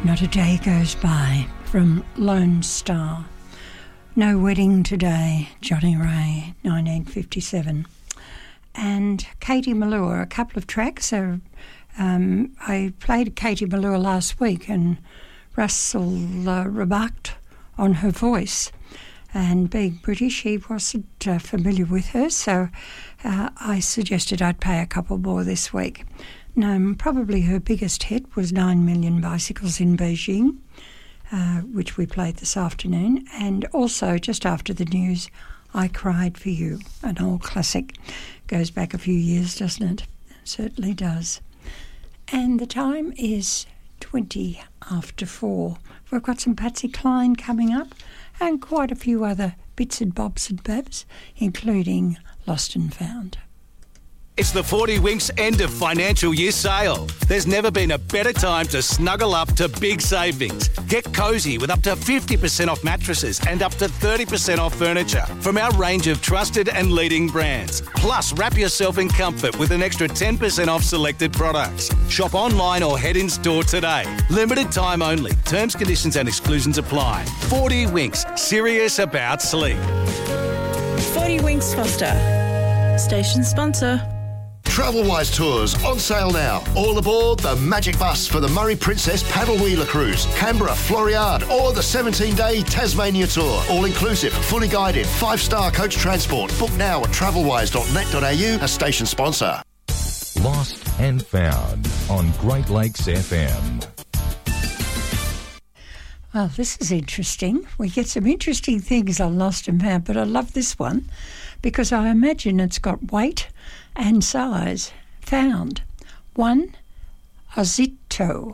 Not a day goes by from Lone Star. No Wedding Today, Johnny Ray, 1957. And Katie Melua, a couple of tracks. So I played Katie Melua last week and Russell remarked on her voice. And being British, he wasn't familiar with her, so I suggested I'd play a couple more this week. Probably her biggest hit was 9 Million Bicycles in Beijing, which we played this afternoon, and also just after the news, I Cried for You, an old classic. Goes back a few years, doesn't it? It certainly does. And the time is 20 after 4. We've got some Patsy Cline coming up and quite a few other bits and bobs and babs, including Lost and Found. It's the 40 Winks end of financial year sale. There's never been a better time to snuggle up to big savings. Get cosy with up to 50% off mattresses and up to 30% off furniture from our range of trusted and leading brands. Plus, wrap yourself in comfort with an extra 10% off selected products. Shop online or head in store today. Limited time only. Terms, conditions and exclusions apply. 40 Winks. Serious about sleep. 40 Winks Foster. Station sponsor. Travelwise Tours on sale now. All aboard the Magic Bus for the Murray Princess Paddle Wheeler Cruise, Canberra, Floriade, or the 17-day Tasmania Tour. All inclusive, fully guided, 5-star coach transport. Book now at travelwise.net.au, a station sponsor. Lost and Found on Great Lakes FM. Well, this is interesting. We get some interesting things on Lost and Found, but I love this one because I imagine it's got weight and size. Found. 1 Ozito,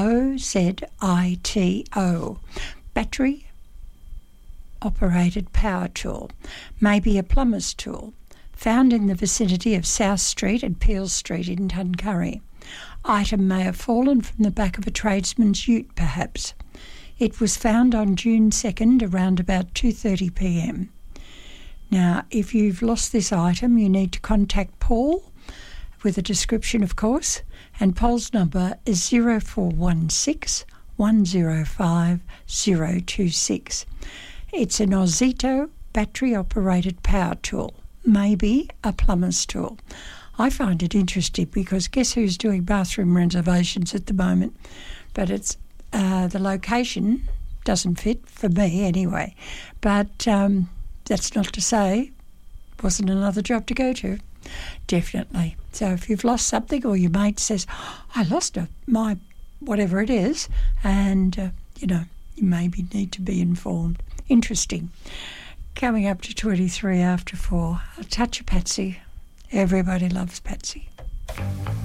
O-Z-I-T-O, battery operated power tool, maybe a plumber's tool, found in the vicinity of South Street and Peel Street in Tuncurry. Item may have fallen from the back of a tradesman's ute, perhaps. It was found on June 2nd around about 2:30 p.m. Now, if you've lost this item, you need to contact Paul with a description, of course, and Paul's number is 0416 105 026. It's an Ozito battery-operated power tool, maybe a plumber's tool. I find it interesting because guess who's doing bathroom renovations at the moment? But it's the location doesn't fit, for me anyway. But that's not to say it wasn't another job to go to. Definitely. So if you've lost something or your mate says, I lost my whatever it is, and, you maybe need to be informed. Interesting. Coming up to 23 after 4, a touch of Patsy. Everybody loves Patsy.